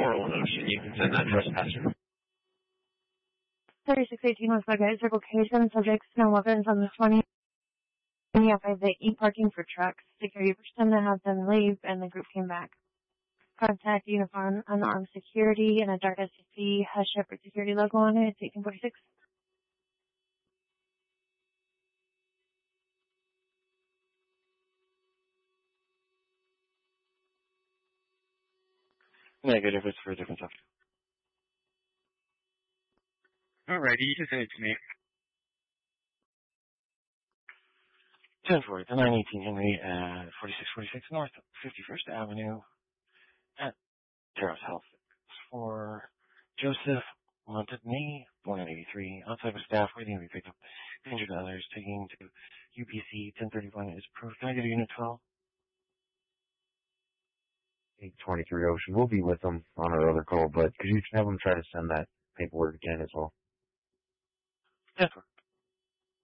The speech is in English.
401 Ocean. You can send that trespasser. 3618 West Buckeye, Circle K, 7 subjects, no weapons on the 20. By the e-parking for trucks. Security pushed them to have them leave, and the group came back. Contact uniform, unarmed security, and a dark SUV has Shepherd security logo on it. It's 1846. Negative, it's for a different subject. Alrighty, you can send it to me. 10-4, the 918 Henry at 4646 North 51st Avenue at Terrace Health. For Joseph Montagne, born in 83, outside with staff, waiting to be picked up. Injured others, taking to UPC 1031 is approved. Can I get a unit 12? 823 Ocean. We'll be with them on our other call, but could you have them try to send that paperwork again as well? 10-4.